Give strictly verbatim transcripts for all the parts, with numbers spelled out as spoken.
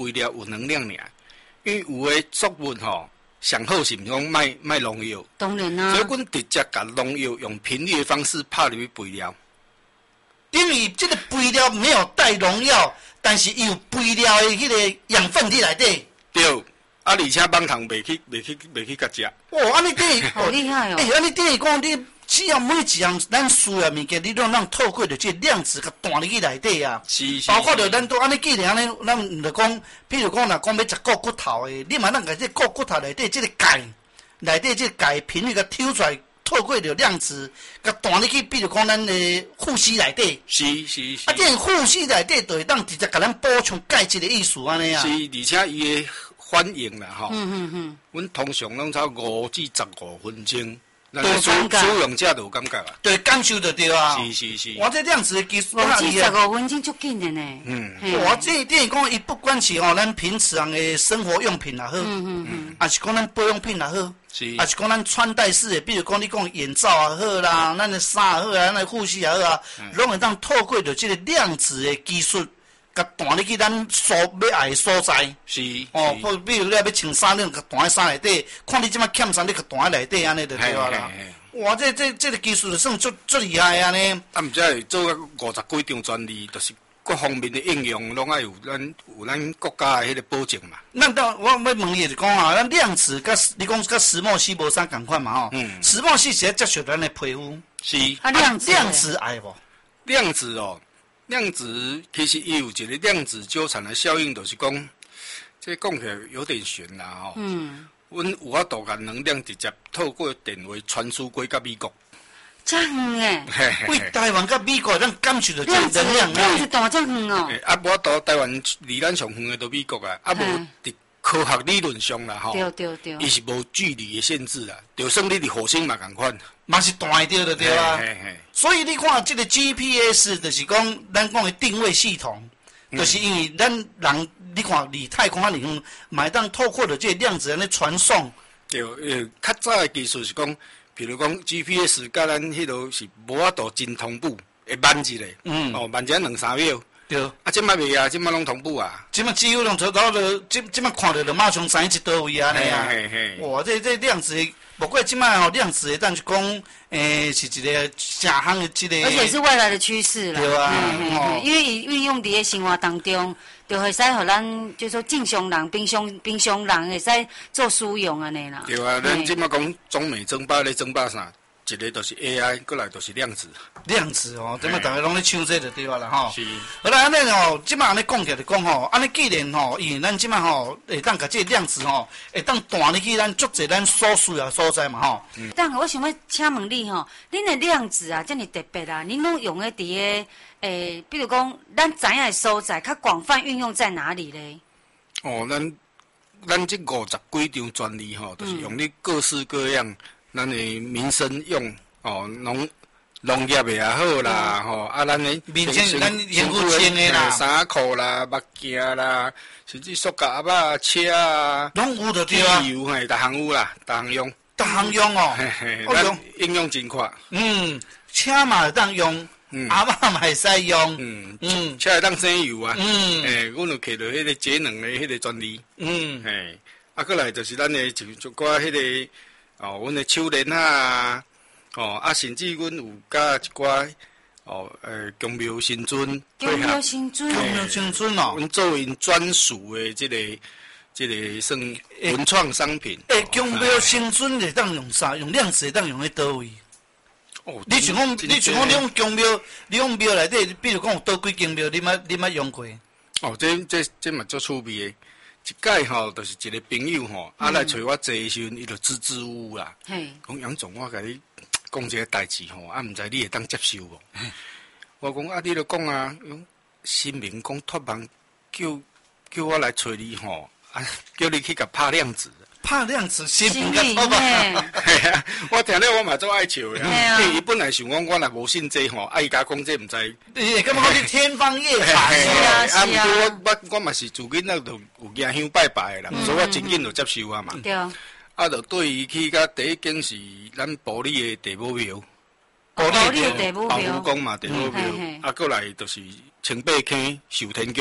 为了有能量尔，因为有诶作物吼，上好是毋讲卖卖农药。 当然啦、啊。 所以阮直接甲农药用频率的方式拍入去肥料。 因为这个肥料没有带农药，但是有肥料的迄个养分伫内底。 对，啊，而且蠓虫袂去袂去袂去甲食。 哦，安尼等于好厉害哦！ 哎、欸，安尼等于讲你只要每一样咱需要物件，你都让透过着这量子甲弹入去内底啊。 是是。 包括着咱都安尼既然安尼，咱就讲，譬如讲若讲要食骨骨头的，你嘛咱甲这骨骨头内底这个钙，内底这个钙频率甲抽出来。透过着量子，甲弹入去，比如讲咱的呼吸内底， 是是是。 啊，这呼吸内底就会当直接甲咱补充钙质的意思安尼啊。 是，而且伊的反应啦吼。 嗯嗯嗯。 阮通常拢差五至十五分钟，咱使使用者就有感觉啊。 对，感受就对啊。 是是是。 我这量子的技术， 五至十五分钟足紧的呢。 嗯。 我这电讲，伊不管是吼咱平常的生活用品也好，嗯嗯嗯，还是讲咱保养品也好。 是， 啊是讲咱穿戴式的，比如讲你讲眼罩也好啦，咱的衫也好啊，咱的护膝也好啊，拢会当透过着这个量子的技术，甲弹入去咱所要爱的所在。 是。 哦，或比如你要穿衫，你甲弹在衫内底，看你即摆欠啥，你甲弹在内底，安尼就对啊啦。哇，这这这个技术就算足足厉害安尼。 啊，毋则会做个五十几张专利，就是各方面的应用，拢爱有咱有咱国家的迄个保证嘛。 咱到我要问伊就讲啊，咱量子甲你讲甲石墨烯无啥共款嘛吼？嗯。石墨烯是咧接触咱的皮肤。 是。 啊，量子。 量子爱无？ 量子哦，量子其实伊有一个量子纠缠的效应，就是讲，这讲起来有点悬啦吼。嗯。阮有法度甲能量直接透过电话传输过甲美国。 这样诶， 为台湾甲美国咱感受到这能量啊， 量子大这远哦。 啊，无到台湾离咱上远的都美国啊，啊无伫科学理论上啦吼， 对对对， 伊是无距离的限制啦，就算你伫火星嘛共款， 嘛是弹会着就对啊。所以你看这个 G P S 就是讲咱讲的定位系统，就是因为咱人你看离太空啊离远，嘛会当透过着这个量子安尼传送。 对，呃，较早的技术是讲。比如讲 G P S 甲咱迄落是无法度真同步，会慢一下，嗯，哦，慢一两三秒， 对。 啊，即摆袂啊，即摆拢同步啊。 即摆只有拢做到就，即即摆看到就马上知一倒位安尼啊。嘿嘿。哇，这这量子，不过即摆吼量子，但是讲，诶，是一个正行的这个。 而且是未来的趋势啦。 对啊。 哦。因为伊运用伫个生活当中。就会使互咱，就说正常人、平常平常人会使做使用安尼啦。 对啊，咱即摆讲中美争霸咧，争霸啥？一个就是 A I， 过来就是量子。 量子哦，即摆大家拢咧抢这就对啊啦吼。 是。 好啦，安尼吼，即摆安尼讲起来就讲吼，安尼既然吼，因为咱即摆吼会当甲这量子吼，会当弹入去咱足侪咱所需要所在嘛吼。 嗯。但我想要请问你吼，恁的量子啊，遮尔特别啊，恁拢用诶伫个。诶，比如讲，咱知影的所在，较广泛运用在哪里咧？ 哦，咱咱这五十几张专利吼，就是用你各式各样，咱的民生用哦，农农业的也好啦，吼、嗯、啊，咱的民生咱用户穿的啦， 衫裤啦、目镜啦，甚至塑胶啊、车啊， 拢有得对啊。 油嘿，逐项有啦，逐项用。 逐项用哦， 嘿嘿，咱应用真快。 嗯，车嘛会当用。嗯，阿嬷嘛会使用，嗯嗯，车会当省油啊，嗯，诶，阮就摕到迄个节能的迄个专利，嗯，嘿，啊，过来就是咱的就就寡迄个哦，阮的手链啊，哦，啊，甚至阮有加一寡哦，诶，宫庙新尊， 宫庙新尊， 宫庙新尊哦， 阮做因专属的这个这个算文创商品。 诶，宫庙新尊会当用啥？用量子会当用喺倒位？哦，你像讲，你像讲，你用宫庙，你用庙内底，比如讲有倒几间庙，你捌你捌用过？ 哦，这这这嘛足趣味的。一届吼，就是一个朋友吼，啊来找我坐的时阵，伊就支支吾吾啦。嘿，讲杨总，我甲你讲一个代志吼，啊，毋知你会当接受无？我讲啊，你著讲啊，新民讲托梦叫叫我来找你吼，啊，叫你去甲拍量子。 拍量子新民甲托梦， 系啊，我听了我嘛做爱笑的。嘿，伊本来想讲我若无信这吼，啊伊甲讲这毋知。 你根本讲是天方夜谭。 是啊是啊。 啊，毋过我我我嘛是自囡仔就有迎香拜拜的啦，所以我真紧就接受啊嘛。 对。 啊，就对伊去甲第一间是咱埔里的地母庙。 埔里的地母庙。 保福宫嘛，地母庙。啊，过来就是清北坑寿天宫。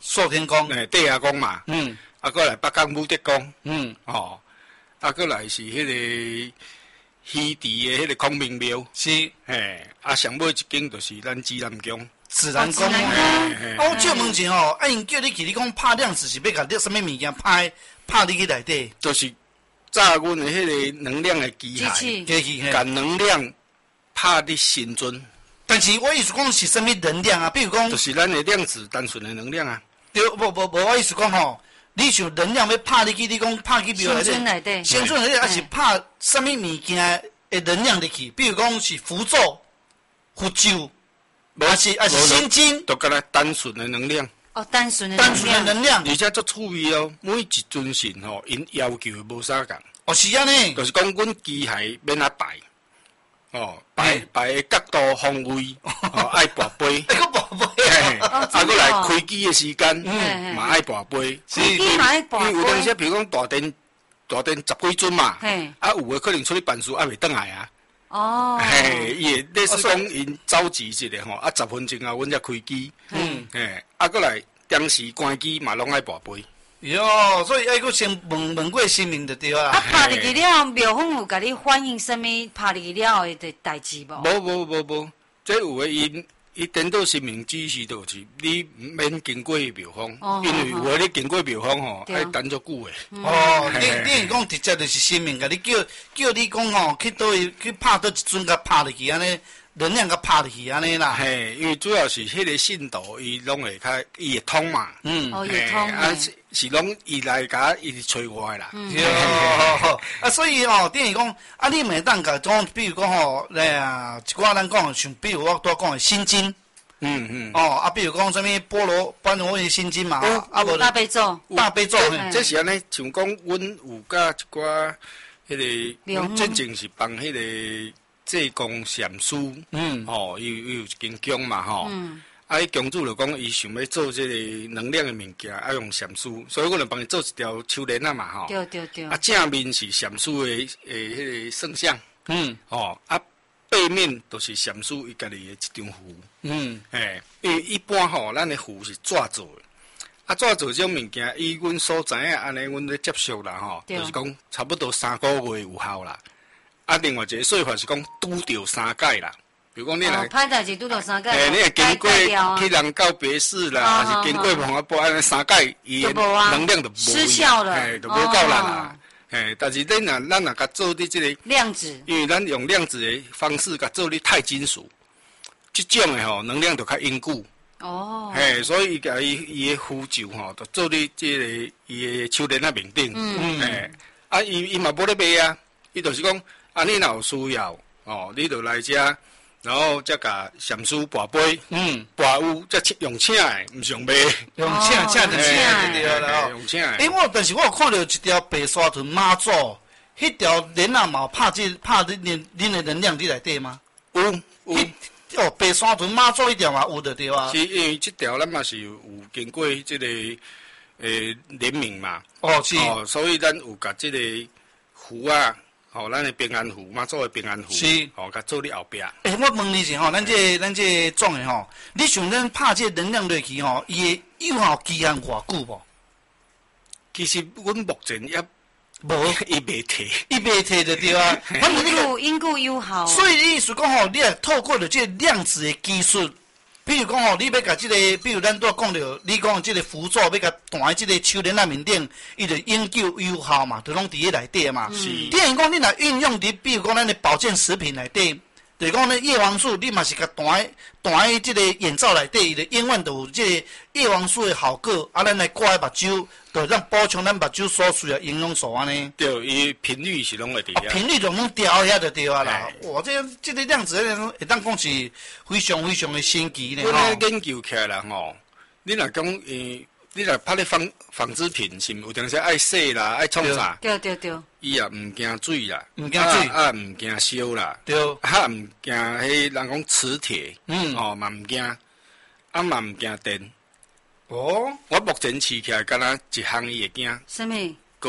寿天宫， 诶，地下宫嘛， 嗯， 啊，过来北港武德宫， 嗯， 哦，啊，过来是迄个稀地的迄个孔明庙， 是， 嘿，啊，上尾一间就是咱指南宫。 自然宫。 哦自然宫啊，我借问一下吼，啊，因叫你去，你讲拍量子是要甲你什么物件拍拍你去内底？ 就是炸阮的迄个能量的机械， 机器机器嘿。 把能量拍你心尊， 但是我意思讲是什么能量啊？比如讲就，是咱的量子单纯的能量啊。 对，无无无，我意思讲吼，你像能量要拍你去，你讲拍去庙内新村底， 内底， 先做内底，还是拍什么物件的能量入去？比如讲是符咒、符咒，还是还是心经， 都敢若单纯的能量， 哦，单纯的单纯的能量， 能量。 而且足趣味哦。每一尊神吼，因要求的无啥共， 哦，是安尼。 就是讲阮机械免啊摆，哦，摆摆的角度方位，哦，爱跋杯。 那个宝贝嘿啊， 啊，过来开机的时间， 嗯嘛爱跋杯。 开机嘛爱跋杯因为有当时，比如讲大殿，大殿十几尊嘛， 嘿啊，有的可能出去办事还袂转来啊。 哦， 嘿，伊会类似讲因召集一下吼，啊，十分钟后阮才开机。 嗯， 嘿，啊，过来当时关机嘛，拢爱跋杯。 哟，所以爱佫先问问过神明就对啊， 啊。 拍入去了，庙方有甲你反映什么拍入去了的代志无？ 无无无无，这有诶因伊颠倒神明指示就是你毋免经过庙方， 哦因为有诶你经过庙方吼， 对爱等足久诶。 哦， 嘿你你是讲直接就是神明甲你叫叫你讲吼，去倒位去拍倒一尊甲拍入去安尼，能量甲拍入去安尼啦。 嘿，因为主要是迄个信道，伊拢会较伊会通嘛。 嗯， 哦，也通嘿啊的， 是是拢伊来甲伊催我诶啦。 哟，啊，所以吼，等于讲，啊，你每当甲讲，比如讲吼，哎呀，一寡咱讲像，比如我拄讲的心经， 嗯嗯。 哦，啊，比如讲什物菠萝般若的心经嘛， 哦啊，无大悲咒， 大悲咒，嘿嗯这是安尼，像讲阮有甲一寡迄个， 庙阮真正是帮迄个济公禅师， 嗯， 吼，伊有伊有一间宫嘛，吼。 嗯， 啊，伊宫主就讲，伊想要做这个能量的物件，爱用禅师，所以我就帮伊做一条手链啊嘛，吼。 对对对啊，，正面是禅师的诶，迄个圣像， 嗯吼，啊，背面都是禅师伊家己的一张符， 嗯， 嘿，因为一般吼，咱的符是纸做的，啊，纸做这种物件，以阮所知影，安尼阮咧接触啦，吼， 对就是讲差不多三个月有效啦。啊，另外一个说法是讲拄着三界啦，比如讲你哦来，， 歹代志拄到三界， 诶，你会经过改掉啊去人告别式啦， 哦还是经过澎湖波安尼三界，伊的就无啊能量就无失效了嘿，就无够力啦哦。 嘿，但是咱若咱若甲做你即个。 量子， 因为咱用量子的方式甲做你钛金属，即种的吼能量就较坚固， 哦， 嘿，所以伊甲伊伊的符咒吼，就做你即个伊的手链仔面顶， 嗯嘿，啊伊伊嘛无咧卖啊，伊就是讲啊你若有需要，哦，你就来遮，然后再甲禅师跋杯， 嗯， 跋有再用请的，毋是用卖的， 用请请就嘿请嘿就对啦吼。 用请的。 诶，我但是我有看到一条白沙屯妈祖，迄条链仔嘛有拍这拍恁恁恁的能量伫内底吗？ 有有， 迄哦，白沙屯妈祖迄条嘛有的对啊。 是因为即条咱嘛是有有经过即个诶联名嘛。 哦，是。 哦，所以咱有甲即个符啊，吼、咱的平安符，妈祖的平安符， 是吼、甲做你后壁。 诶、我问你一下吼，咱这咱这种的吼，你想咱拍这能量落去吼，伊的有效期限偌久无？ 其实阮目前也无， 伊袂摕， 伊袂摕就对啊。反正你因个， 故因故有效， 所以你意思讲吼，你也透过了这个量子的技术，比如讲吼，你要甲这个，比如咱拄讲着，你讲这个符咒要甲弹喺这个手链仔面顶，伊就永久有效嘛，就拢伫迄内底嘛。 是等于讲你若运用伫，比如讲咱的保健食品内底。就是讲咧叶黄素，你嘛是甲弹喺弹喺即个眼罩内底，伊就永远都有即个叶黄素的效果，啊，咱来挂喺目睭，就让补充咱目睭所需要营养素安尼。 对，伊频率是拢会伫啊， 遐。 频率就拢调遐就对啊啦嘿。 哇，这这个量子会当讲是非常非常的神奇呢阮吼。 咧研究起来啦吼，你若讲诶，你若拍咧纺纺织品，是毋有当时爱洗啦，爱创啥？ 对对对， 伊也毋惊水啦， 毋惊水啊毋惊烧啦， 对， 啊毋惊迄人讲磁铁， 嗯哦嘛毋惊，啊嘛毋惊电。 哦， 我目前试起来，敢若一项伊会惊， 什么？ 高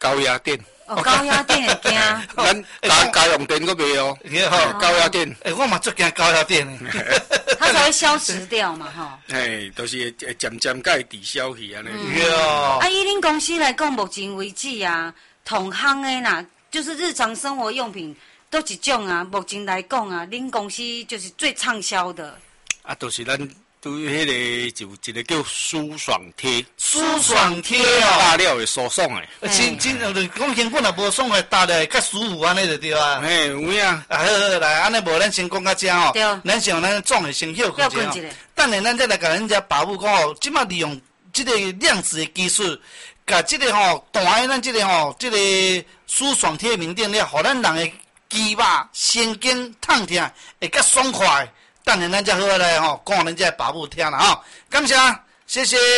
高压电。 哦，高压电会惊。 咱家家用电佫袂哦，高压电。 诶，我嘛最惊高压电诶。 它才会消磁掉嘛，吼。 嘿，就是会渐渐甲伊抵消去安尼。 哟。 啊，以恁公司来讲，目前为止啊，同行的啦，就是日常生活用品都一种啊。目前来讲啊，恁公司就是最畅销的。 啊，就是咱对迄个就一个叫舒爽贴。 舒爽贴哦， 大料会舒爽诶。真真就是讲根本也无爽诶，大料会较舒服安尼就对啊。 嘿，有影。啊， 好好来，安尼无咱先讲到遮吼。 对。 咱先用咱总诶先休困一下。等下咱再来甲咱遮爸母讲吼，即马利用即个量子诶技术，甲即个吼大诶咱即个吼即个舒爽贴名店了，互咱人诶肌肉、神经、痛痛会较爽快。等下咱再好来吼，讲互咱遮爸母听啦吼。感谢，谢谢。